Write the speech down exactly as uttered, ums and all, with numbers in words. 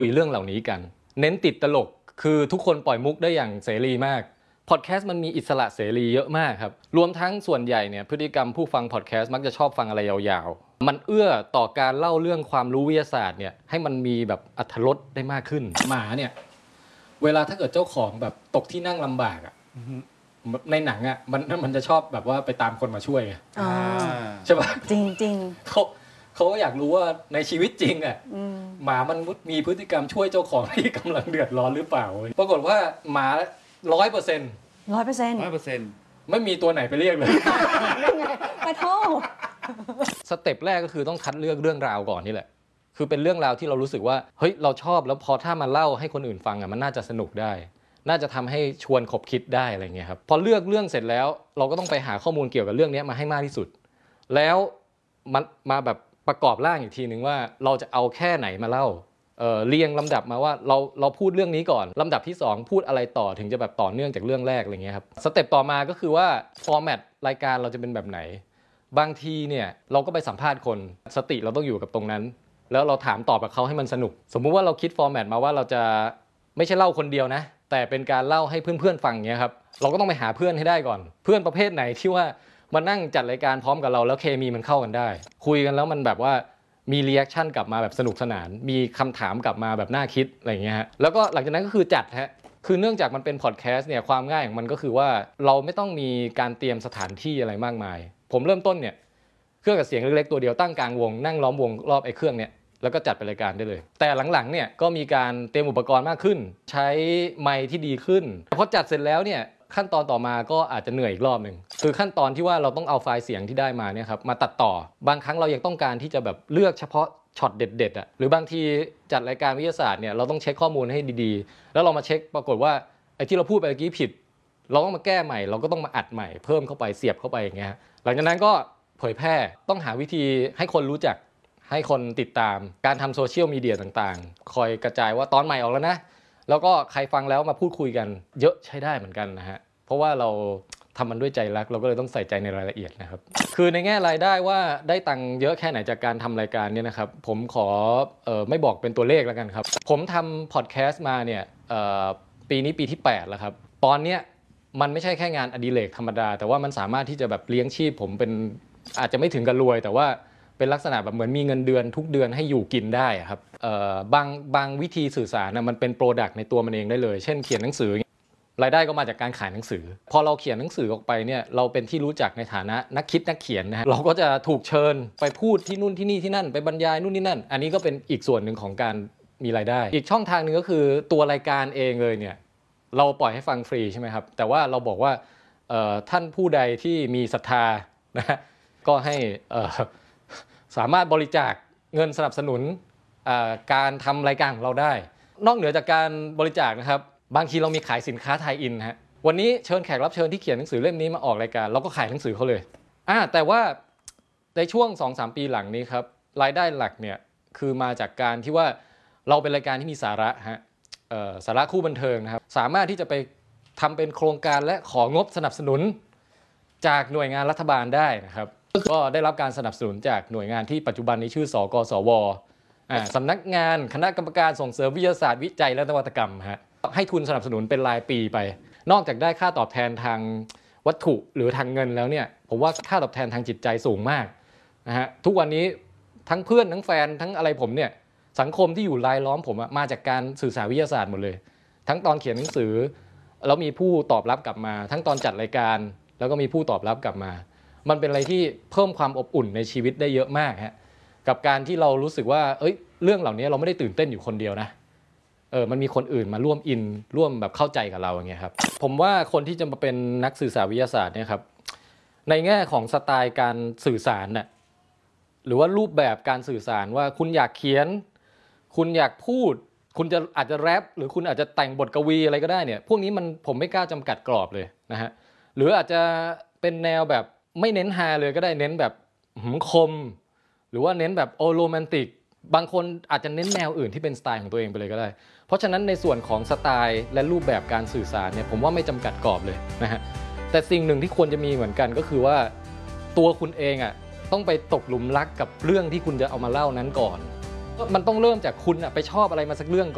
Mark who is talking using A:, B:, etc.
A: คุยเรื่องเหล่านี้กันเน้นติดตลกคือทุกคนปล่อยมุกได้อย่างเสรีมากพอดแคสต์มันมีอิสระเสรีเยอะมากครับรวมทั้งส่วนใหญ่เนี่ยพฤติกรรมผู้ฟังพอดแคสต์มักจะชอบฟังอะไรยาวๆมันเอื้อต่อการเล่าเรื่องความรู้วิทยาศาสตร์เนี่ยให้มันมีแบบอรรถรสได้มากขึ้นหมาเนี่ยเวลาถ้าเกิดเจ้าของแบบตกที่นั่งลำบากอ่ะในหนังอ่ะมันมันจะชอบแบบว่าไปตามคนมาช่วยใช่ป่ะ
B: จริงจริง
A: เขาเขาก็อยากรู้ว่าในชีวิตจริงอ่ะหมามันมีพฤติกรรมช่วยเจ้าของที่กำลังเดือดร้อนหรือเปล่าปรากฏว่าหมาร้อยเปอร์เซ็นต์
B: ร้อยเปอร์เซ็นต์
C: ร้อยเปอร์เซ็นต์
A: ไม่มีตัวไหนไปเรียกเลย
B: ไปโทษ
A: สเต็ปแรกก็คือต้องคัดเลือกเรื่องราวก่อนนี่แหละคือเป็นเรื่องราวที่เรารู้สึกว่าเฮ้ยเราชอบแล้วพอถ้ามาเล่าให้คนอื่นฟังอ่ะมันน่าจะสนุกได้น่าจะทำให้ชวนขบคิดได้อะไรเงี้ยครับพอเลือกเรื่องเสร็จแล้วเราก็ต้องไปหาข้อมูลเกี่ยวกับเรื่องนี้มาให้มากที่สุดแล้วมันมาแบบประกอบร่างอีกทีนึงว่าเราจะเอาแค่ไหนมาเล่าเอ่อเรียงลำดับมาว่าเราเราพูดเรื่องนี้ก่อนลำดับที่สองพูดอะไรต่อถึงจะแบบต่อเนื่องจากเรื่องแรกอะไรเงี้ยครับสเต็ปต่อมาก็คือว่าฟอร์แมตรายการเราจะเป็นแบบไหนบางทีเนี่ยเราก็ไปสัมภาษณ์คนสติเราต้องอยู่กับตรงนั้นแล้วเราถามตอบกับเขาให้มันสนุกสมมุติว่าเราคิดฟอร์แมตมาว่าเราจะไม่ใช่เล่าคนเดียวนะแต่เป็นการเล่าให้เพื่อนๆฟังเงี้ยครับเราก็ต้องไปหาเพื่อนให้ได้ก่อนเพื่อนประเภทไหนที่ว่ามานั่งจัดรายการพร้อมกับเราแล้วเคมีมันเข้ากันได้คุยกันแล้วมันแบบว่ามีรีแอคชั่นกลับมาแบบสนุกสนานมีคำถามกลับมาแบบน่าคิดอะไรอย่างเงี้ยฮะแล้วก็หลังจากนั้นก็คือจัดฮะคือเนื่องจากมันเป็นพอดแคสต์เนี่ยความง่ายของมันก็คือว่าเราไม่ต้องมีการเตรียมสถานที่อะไรมากมายผมเริ่มต้นเนี่ยเครื่องกับเสียงเล็กๆตัวเดียวตั้งกลางวงนั่งล้อมวงรอบไอ้เครื่องเนี่ยแล้วก็จัดเป็นรายการได้เลยแต่หลังๆเนี่ยก็มีการเตรียมอุปกรณ์มากขึ้นใช้ไมค์ที่ดีขึ้นพอจัดเสร็จแล้วเนี่ยขั้นตอนต่อมาก็อาจจะเหนื่อยอีกรอบหนึ่งคือขั้นตอนที่ว่าเราต้องเอาไฟล์เสียงที่ได้มาเนี่ยครับมาตัดต่อบางครั้งเรายังต้องการที่จะแบบเลือกเฉพาะช็อตเด็ดๆอ่ะหรือบางทีจัดรายการวิทยาศาสตร์เนี่ยเราต้องเช็คข้อมูลให้ดีๆแล้วเรามาเช็คปรากฏว่าไอ้ที่เราพูดไปเมื่อกี้ผิดเราต้องมาแก้ใหม่เราก็ต้องมาอัดใหม่เพิ่มเข้าไปเสียบเข้าไปอย่างเงี้ยหลังจากนั้นก็เผยแพร่ต้องหาวิธีให้คนรู้จักให้คนติดตามการทำโซเชียลมีเดียต่างๆคอยกระจายว่าตอนใหม่ออกแล้วนะแล้วก็ใครฟังแล้วมาพูดคุยกันเยอะใช้ได้เหมือนกันนะฮะเพราะว่าเราทำมันด้วยใจรักเราก็เลยต้องใส่ใจในรายละเอียดนะครับคือในแง่รายได้ว่าได้ตังค์เยอะแค่ไหนจากการทำรายการเนี่ยนะครับผมขอเอ่อไม่บอกเป็นตัวเลขแล้วกันครับผมทำพอดแคสต์มาเนี่ยเอ่อปีนี้ปีที่แปดแล้วครับตอนเนี้ยมันไม่ใช่แค่งานอดิเรกธรรมดาแต่ว่ามันสามารถที่จะแบบเลี้ยงชีพผมเป็นอาจจะไม่ถึงกับรวยแต่ว่าเป็นลักษณะแบบเหมือนมีเงินเดือนทุกเดือนให้อยู่กินได้ครับเอ่อบางบางวิธีสื่อสารนะมันเป็นโปรดักต์ในตัวมันเองได้เลยเช่นเขียนหนังสือรายได้ก็มาจากการขายหนังสือพอเราเขียนหนังสือออกไปเนี่ยเราเป็นที่รู้จักในฐานะนักคิดนักเขียนนะฮะเราก็จะถูกเชิญไปพูดที่นู่นที่นี่ที่นั่นไปบรรยายนู่นนี่นั่นอันนี้ก็เป็นอีกส่วนหนึ่งของการมีรายได้อีกช่องทางนึงก็คือตัวรายการเองเลยเนี่ยเราปล่อยให้ฟังฟรีใช่ไหมครับแต่ว่าเราบอกว่าท่านผู้ใดที่มีศรัทธานะก็ให้สามารถบริจาคเงินสนับสนุนการทำรายการของเราได้นอกเหนือจากการบริจาคนะครับบางทีเรามีขายสินค้าไทยอินฮะวันนี้เชิญแขกรับเชิญที่เขียนหนังสือเล่มนี้มาออกรายการเราก็ขายหนังสือเขาเลยอ่าแต่ว่าในช่วง สองถึงสาม ปีหลังนี้ครับรายได้หลักเนี่ยคือมาจากการที่ว่าเราเป็นรายการที่มีสาระฮะสาระคู่บันเทิงนะครับสามารถที่จะไปทำเป็นโครงการและของบสนับสนุนจากหน่วยงานรัฐบาลได้นะครับก็ได้รับการสนับสนุนจากหน่วยงานที่ปัจจุบันนี้ชื่อสกสวสำนักงานคณะกรรมการส่งเสริมวิทยาศาสตร์วิจัยและนวัตกรรมฮะให้ทุนสนับสนุนเป็นรายปีไปนอกจากได้ค่าตอบแทนทางวัตถุหรือทางเงินแล้วเนี่ยผมว่าค่าตอบแทนทางจิตใจสูงมากนะฮะทุกวันนี้ทั้งเพื่อนทั้งแฟนทั้งอะไรผมเนี่ยสังคมที่อยู่รายล้อมผมมาจากการสื่อสารวิทยาศาสตร์หมดเลยทั้งตอนเขียนหนังสือแล้วมีผู้ตอบรับกลับมาทั้งตอนจัดรายการแล้วก็มีผู้ตอบรับกลับมามันเป็นอะไรที่เพิ่มความอบอุ่นในชีวิตได้เยอะมากฮะกับการที่เรารู้สึกว่าเอ้ยเรื่องเหล่านี้เราไม่ได้ตื่นเต้นอยู่คนเดียวนะเออมันมีคนอื่นมาร่วมอินร่วมแบบเข้าใจกับเราอย่างเงี้ยครับผมว่าคนที่จะมาเป็นนักสื่อสารวิทยาศาสตร์เนี่ยครับในแง่ของสไตล์การสื่อสารน่ะหรือว่ารูปแบบการสื่อสารว่าคุณอยากเขียนคุณอยากพูดคุณจะอาจจะแรปหรือคุณอาจจะแต่งบทกวีอะไรก็ได้เนี่ยพวกนี้มันผมไม่กล้าจำกัดกรอบเลยนะฮะหรืออาจจะเป็นแนวแบบไม่เน้นฮาเลยก็ได้เน้นแบบหืมคมหรือว่าเน้นแบบโอโรแมนติกบางคนอาจจะเน้นแนวอื่นที่เป็นสไตล์ของตัวเองไปเลยก็ได้เพราะฉะนั้นในส่วนของสไตล์และรูปแบบการสื่อสารเนี่ยผมว่าไม่จำกัดกรอบเลยนะฮะแต่สิ่งหนึ่งที่ควรจะมีเหมือนกันก็คือว่าตัวคุณเองอ่ะต้องไปตกหลุมรักกับเรื่องที่คุณจะเอามาเล่านั้นก่อนมันต้องเริ่มจากคุณอ่ะไปชอบอะไรมาสักเรื่องก่อน